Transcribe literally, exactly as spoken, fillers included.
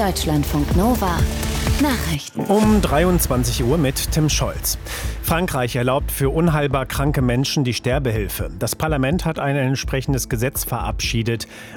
Deutschlandfunk Nova Nachrichten. Um dreiundzwanzig Uhr mit Tim Scholz. Frankreich erlaubt für unheilbar kranke Menschen die Sterbehilfe. Das Parlament hat ein entsprechendes Gesetz verabschiedet.